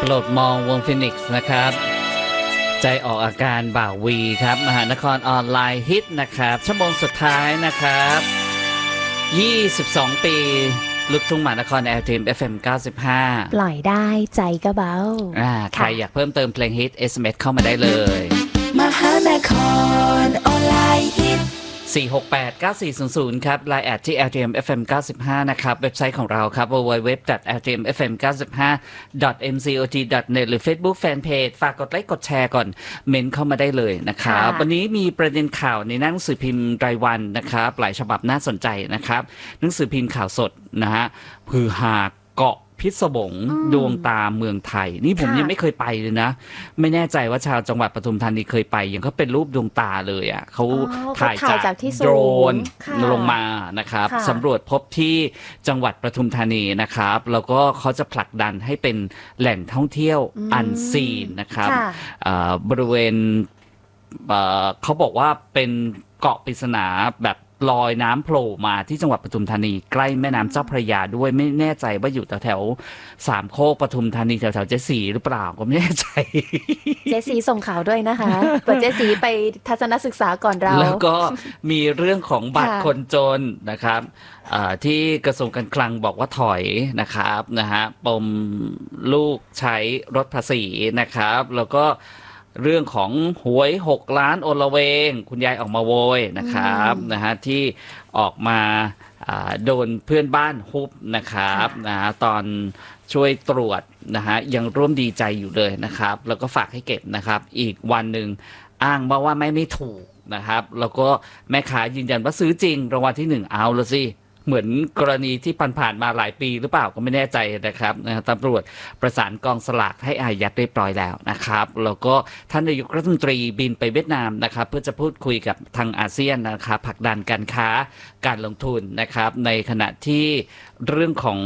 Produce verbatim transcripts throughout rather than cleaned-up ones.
โปรดมองวงฟินิกส์นะครับใจออกอาการบ่าววีครับมหานครออนไลน์ฮิตนะครับชั่วโมงสุดท้ายนะครับยี่สิบสองปีลูกทุ่งมหานคร แอล ที เอ็ม เอฟ เอ็ม เก้าสิบห้าปล่อยได้ใจก็เบาอ่าใครอยากเพิ่มเติมเพลงฮิต เอส เอ็ม เอส เข้ามาได้เลยมหานครออนไลน์ฮิตสี่ หก แปด เก้า สี่ ศูนย์ ศูนย์ครับ ไลน์ แอท ที่ แอล ที เอ็ม เอฟ เอ็ม เก้าสิบห้านะครับเว็บไซต์ของเราครับ ดับเบิลยู ดับเบิลยู ดับเบิลยู ดอท แอล ที เอ็ม เอฟ เอ็ม เก้าสิบห้า ดอท เอ็ม ซี โอ ที ดอท เน็ต หรือ Facebook Fanpage ฝากกดไลค์กดแชร์ก่อนเมนเข้ามาได้เลยนะครับวันนี้มีประเด็นข่าวในหนังสือพิมพ์รายวันนะครับหลายฉบับน่าสนใจนะครับหนังสือพิมพ์ข่าวสดนะฮะพือหาเกาะพิศวงดวงตาเมืองไทยนี่ผมยังไม่เคยไปเลยนะไม่แน่ใจว่าชาวจังหวัดปทุมธานีเคยไปยังเขาเป็นรูปดวงตาเลยอ่ะเขาถ่ายจากโดรนลงมานะครับสำรวจพบที่จังหวัดปทุมธานีนะครับแล้วก็เขาจะผลักดันให้เป็นแหล่งท่องเที่ยวอันซีนนะครับบริเวณเขาบอกว่าเป็นเกาะปริศนาแบบลอยน้ำโผล่มาที่จังหวัดปทุมธานีใกล้แม่น้ำเจ้าพระยาด้วยไม่แน่ใจว่าอยู่แถวแถวสามโคกปทุมธานีแถวแถวเจสีหรือเปล่าก็ไม่แน่ใจเจสีส่งข่าวด้วยนะคะเปิดเจสีไปทัศนศึกษาก่อนเราแล้วก็มีเรื่องของบัตรคนจนนะครับที่กระทรวงการคลังบอกว่าถอยนะครับนะฮะปมลูกใช้รถภาษีนะครับแล้วก็เรื่องของหวยหกล้านโอละเวงคุณยายออกมาโวยนะครับนะฮะที่ออกมาโดนเพื่อนบ้านฮุบนะครับนะฮะตอนช่วยตรวจนะฮะยังร่วมดีใจอยู่เลยนะครับแล้วก็ฝากให้เก็บนะครับอีกวันหนึ่งอ้างมาว่าไม่ไม่ถูกนะครับแล้วก็แม่ค้ายืนยันว่าซื้อจริงรางวัลที่หนึ่งเอาละสิเหมือนกรณีที่ผ่านๆมาหลายปีหรือเปล่าก็ไม่แน่ใจนะครับนะตำรวจประสานกองสลากให้อายัดเรียบร้อยแล้วนะครับแล้วก็ท่านนายกรัฐมนตรีบินไปเวียดนามนะครับเพื่อจะพูดคุยกับทางอาเซียนนะครับผลักดันการค้าการลงทุนนะครับในขณะที่เรื่องของ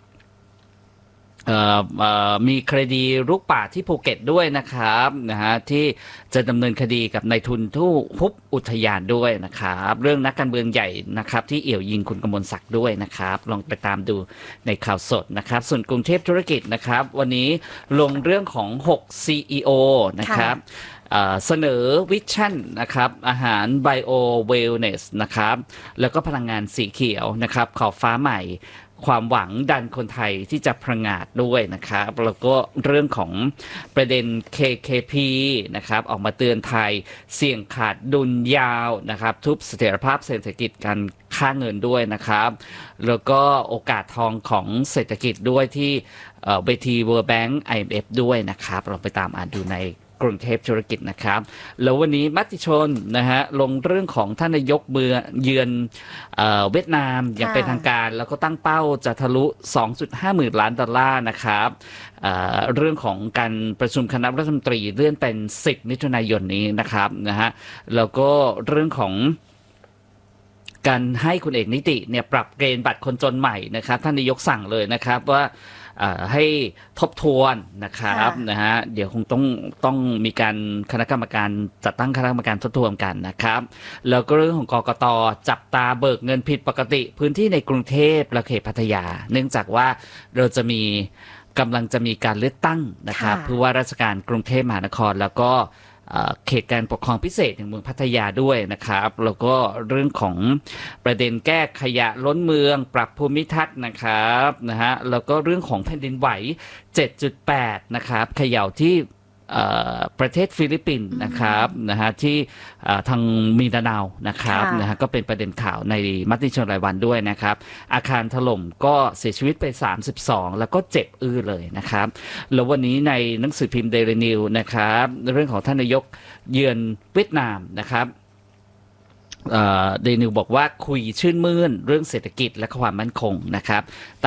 มีคดีรุกป่าที่ภูเก็ตด้วยนะครับนะฮะที่จะดำเนินคดีกับนายทุนทู่ฮุบอุทยานด้วยนะครับเรื่องนักการเมืองใหญ่นะครับที่เอี่ยวยิงคุณกมลศักดิ์ด้วยนะครับลองไปตามดูในข่าวสดนะครับส่วนกรุงเทพธุรกิจนะครับวันนี้ลงเรื่องของหก ซี อี โอ นะครับเสนอวิชั่นนะครับอาหารไบโอเวลเนสนะครับแล้วก็พลังงานสีเขียวนะครับขอบฟ้าใหม่ความหวังดันคนไทยที่จะพระงาดด้วยนะครับแล้วก็เรื่องของประเด็น เค เค พี นะครับออกมาเตือนไทยเสี่ยงขาดดุลยาวนะครับทุบเสถียรภาพเศรษฐกิจการค่าเงินด้วยนะครับแล้วก็โอกาสทองของเศรษฐกิจด้วยที่เวที World Bank ไอ เอ็ม เอฟ ด้วยนะครับเราไปตามอ่านดูในกรุงเทพธุรกิจนะครับแล้ววันนี้มติชนนะฮะลงเรื่องของท่านนายกเมืองเยือนเอ่อเวียดนามอย่างเป็นทางการแล้วก็ตั้งเป้าจะทะลุ สองจุดห้า หมื่นล้านดอลลาร์นะครับเอ่อเรื่องของการประชุมคณะรัฐมนตรีเลื่อนเป็นสิบมิถุนายนนี้นะครับนะฮะแล้วก็เรื่องของการให้คุณเอกนิติเนี่ยปรับเกณฑ์บัตรคนจนใหม่นะครับท่านนายกสั่งเลยนะครับว่าให้ทบทวนนะครับนะฮะเดี๋ยวคงต้องต้องมีการคณะกรรมการจัดตั้งคณะกรรมการทบทวนกันนะครับแล้วก็เรื่องของกกต.จับตาเบิกเงินผิดปกติพื้นที่ในกรุงเทพและเขตพัทยาเนื่องจากว่าเราจะมีกำลังจะมีการเลือกตั้งนะครับผู้ว่าราชการกรุงเทพมหานครแล้วก็เขตการปกครองพิเศษแห่งเมืองพัทยาด้วยนะครับแล้วก็เรื่องของประเด็นแก้ขยะล้นเมืองปรับภูมิทัศน์นะครับนะฮะแล้วก็เรื่องของแผ่นดินไหว เจ็ดจุดแปด นะครับเขย่าที่ประเทศฟิลิปปินส์นะครับนะฮะที่ทางมินดาเนานะครับนะฮะก็เป็นประเด็นข่าวในมติชนรายวันด้วยนะครับอาคารถล่มก็เสียชีวิตไปสามสิบสองแล้วก็เจ็บอื้อเลยนะครับแล้ววันนี้ในหนังสือพิมพ์เดลินิวนะครับเรื่องของท่านนายกเยือนเวียดนามนะครับเดลินิวบอกว่าคุยชื่นมื่นเรื่องเศรษฐกิจและความมั่นคงนะครับ